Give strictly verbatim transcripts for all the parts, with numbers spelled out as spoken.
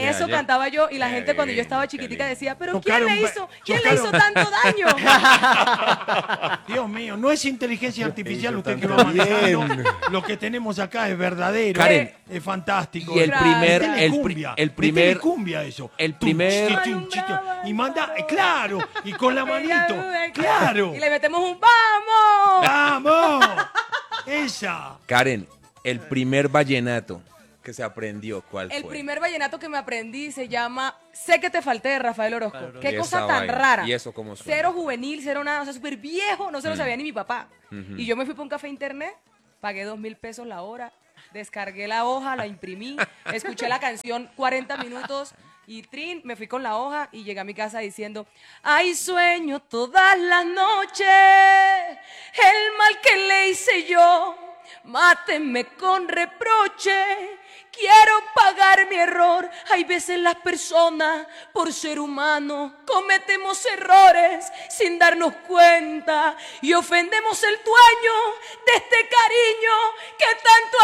Eso ayer. cantaba yo y la Qué gente cuando yo lindo, estaba qué chiquitica lindo. decía, pero Tocaron ¿quién le ba- hizo, ¿quién le hizo tocaron- tanto daño? Dios mío, no es inteligencia artificial hizo usted que tanto va manejando. bien. Lo que tenemos acá es verdadero. Karen, es fantástico. y el Gracias. primer, Metele el, pri- cumbia, el metele primer, cumbia eso. el Tum, primer- chi, tum, chi, tum. Alumbraba Y manda, el eh, claro, y con la manito, claro. Y le metemos un ¡vamos! ¡Vamos! Esa. Karen, el primer vallenato que se aprendió, ¿cuál El fue? primer vallenato que me aprendí se llama Sé que te falté de Rafael Orozco. Claro, Qué y cosa esa tan vaina. rara. ¿Y eso cómo suena? Cero juvenil, cero nada, o sea, súper viejo, no se lo Mm. sabía ni mi papá. Ujú. Y yo me fui para un café internet, pagué dos mil pesos la hora, descargué la hoja, la imprimí, escuché la canción cuarenta minutos y trin, me fui con la hoja y llegué a mi casa diciendo, ay, sueño todas las noches, el mal que le hice yo, mátenme con reproche. Quiero pagar mi error. Hay veces las personas, por ser humanos, cometemos errores sin darnos cuenta y ofendemos el dueño de este cariño que tanto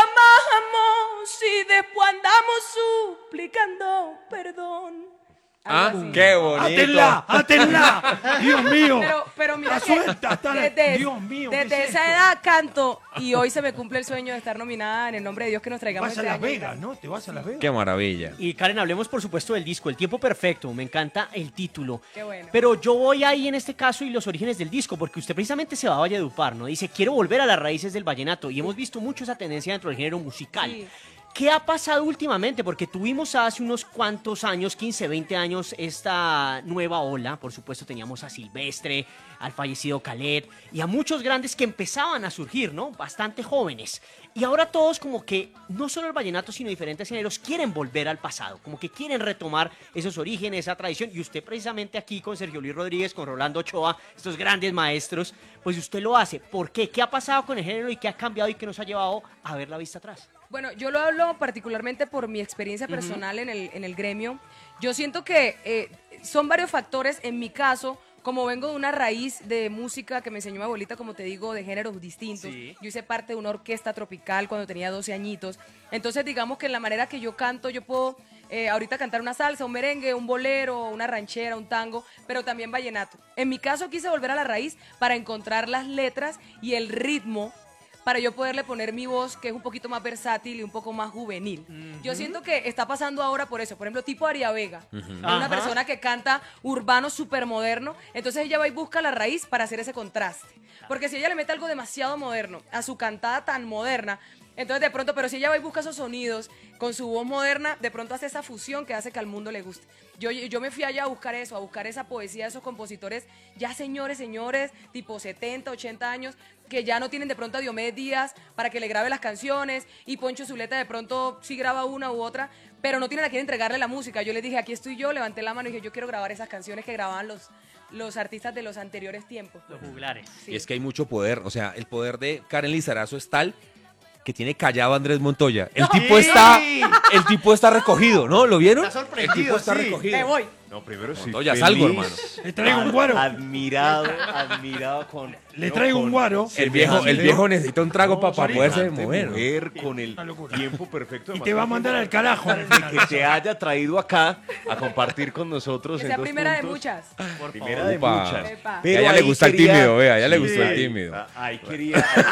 amamos y después andamos suplicando perdón. Ah, Algo así. qué bonito. ¡Átenla! ¡Átenla! ¡Dios mío! Pero, pero mira Está que suelta, está la- desde, Dios mío, ¿qué desde es esa esto? edad canto y hoy se me cumple el sueño de estar nominada en el nombre de Dios que nos traigamos Vas a este Las año. Vegas, ¿no? Te vas a Las Vegas. Qué maravilla. Y Karen, hablemos por supuesto del disco, El Tiempo Perfecto. Me encanta el título. Qué bueno. Pero yo voy ahí en este caso y los orígenes del disco, porque usted precisamente se va a Valledupar, ¿no? Dice, quiero volver a las raíces del vallenato. Y hemos visto mucho esa tendencia dentro del género musical. Sí. ¿Qué ha pasado últimamente? Porque tuvimos hace unos cuantos años, quince, veinte años, esta nueva ola. Por supuesto teníamos a Silvestre, al fallecido Khaled y a muchos grandes que empezaban a surgir, ¿no? Bastante jóvenes. Y ahora todos como que, no solo el vallenato, sino diferentes géneros, quieren volver al pasado. Como que quieren retomar esos orígenes, esa tradición. Y usted precisamente aquí con Sergio Luis Rodríguez, con Rolando Ochoa, estos grandes maestros, pues usted lo hace. ¿Por qué? ¿Qué ha pasado con el género y qué ha cambiado y qué nos ha llevado a ver la vista atrás? Bueno, yo lo hablo particularmente por mi experiencia personal en, el, en el gremio. Yo siento que eh, son varios factores. En mi caso, como vengo de una raíz de música que me enseñó mi abuelita, como te digo, de géneros distintos. Sí. Yo hice parte de una orquesta tropical cuando tenía doce añitos. Entonces, digamos que en la manera que yo canto, yo puedo eh, ahorita cantar una salsa, un merengue, un bolero, una ranchera, un tango, pero también vallenato. En mi caso, quise volver a la raíz para encontrar las letras y el ritmo para yo poderle poner mi voz, que es un poquito más versátil y un poco más juvenil. Yo siento que está pasando ahora por eso. Por ejemplo, tipo Aria Vega. Es una Ajá. persona que canta urbano súper moderno. Entonces ella va y busca la raíz para hacer ese contraste. Porque si ella le mete algo demasiado moderno a su cantada tan moderna, entonces de pronto, pero si ella va y busca esos sonidos con su voz moderna, de pronto hace esa fusión que hace que al mundo le guste. Yo, yo me fui allá a buscar eso, a buscar esa poesía de esos compositores, ya señores, señores, tipo setenta, ochenta años, que ya no tienen de pronto a Diomedes Díaz para que le grabe las canciones, y Poncho Zuleta de pronto sí graba una u otra, pero no tienen a quién entregarle la música. Yo les dije, aquí estoy yo, levanté la mano y dije, yo quiero grabar esas canciones que grababan los, los artistas de los anteriores tiempos. Los juglares. Sí. Y es que hay mucho poder. O sea, el poder de Karen Lizarazo es tal que tiene callado a Andrés Montoya. El tipo está, el tipo está recogido, ¿no? ¿Lo vieron? Está El tipo sorprendido, está sí. recogido. Me voy. No, primero sí. Montoya, salgo, hermano. Le traigo un guaro. Admirado, admirado con. Le no, traigo un con guaro. El viejo, el viejo necesita un trago no, para poderse semejante mover. ¿no? mujer con el Una locura. tiempo perfecto. Y te va a mandar al carajo. al final. Que te haya traído acá a compartir con nosotros. Que en sea dos primera de puntos. muchas. Por Primera favor. de Upa. muchas. Epa. Y a ella le ahí gusta el quería- tímido, vea, a ella le Sí, gustó el ahí- tímido. a- Ahí quería, ahí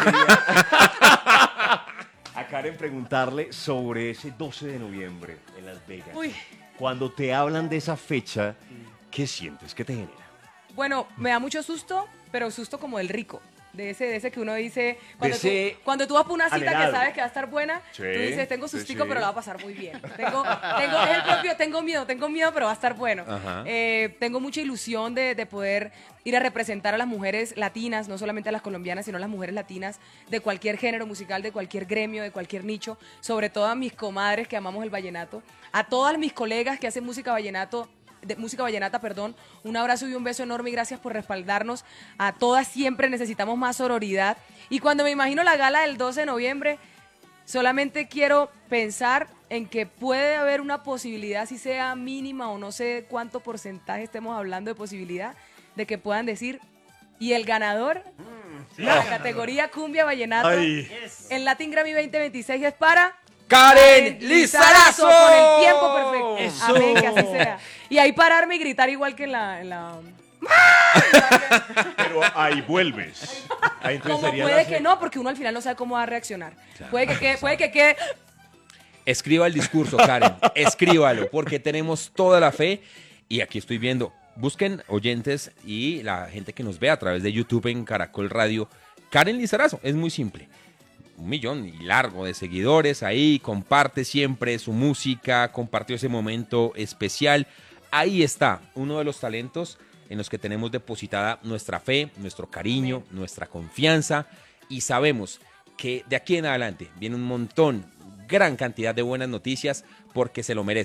quería a Karen preguntarle sobre ese doce de noviembre en Las Vegas. Uy. Cuando te hablan de esa fecha, ¿qué sientes? ¿Qué te genera? Bueno, me da mucho susto, pero susto como del rico. De ese, de ese que uno dice, cuando, ese tú, cuando tú vas por una cita anhelado. que sabes que va a estar buena, Sí, tú dices, tengo sí, sustico, sí. pero la va a pasar muy bien. Tengo, tengo, es el propio, tengo miedo, tengo miedo, pero va a estar bueno. Ajá. Eh, tengo mucha ilusión de, de poder ir a representar a las mujeres latinas, no solamente a las colombianas, sino a las mujeres latinas de cualquier género musical, de cualquier gremio, de cualquier nicho, sobre todo a mis comadres que amamos el vallenato, a todas mis colegas que hacen música vallenato, de música vallenata, perdón, un abrazo y un beso enorme y gracias por respaldarnos. A todas siempre necesitamos más sororidad. Y cuando me imagino la gala del doce de noviembre, solamente quiero pensar en que puede haber una posibilidad, si sea mínima o no sé cuánto porcentaje estemos hablando de posibilidad, de que puedan decir, y el ganador, la categoría cumbia vallenato, Ay. en Latin Grammy veinte veintiséis es para Karen Lizarazo. Con el tiempo perfecto. Eso. Amén, que así sea. Y ahí pararme y gritar igual que en la... En la... Pero ahí vuelves. Ahí entonces Como sería puede la que se- no, porque uno al final no sabe cómo va a reaccionar. Puede que quede, puede que quede... Escriba el discurso, Karen. Escríbalo, porque tenemos toda la fe. Y aquí estoy viendo. Busquen oyentes y la gente que nos ve a través de YouTube en Caracol Radio. Karen Lizarazo. Es muy simple. Un millón y largo de seguidores ahí. Comparte siempre su música. Compartió ese momento especial. Ahí está uno de los talentos en los que tenemos depositada nuestra fe, nuestro cariño, nuestra confianza. Y sabemos que de aquí en adelante viene un montón, gran cantidad de buenas noticias porque se lo merece.